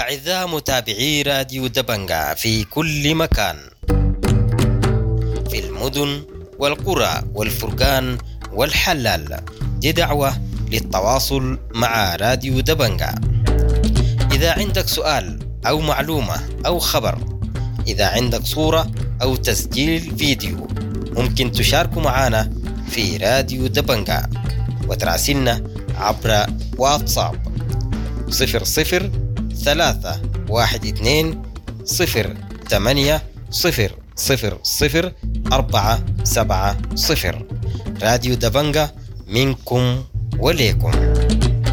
أعزائي متابعي راديو دبنجا في كل مكان، في المدن والقرى والفرقان والحلال، دي دعوة للتواصل مع راديو دبنجا. إذا عندك سؤال أو معلومة أو خبر، إذا عندك صورة أو تسجيل فيديو، ممكن تشاركوا معنا في راديو دبنجا وتراسلنا عبر واتساب 003228000470. راديو دبنجا منكم وليكم.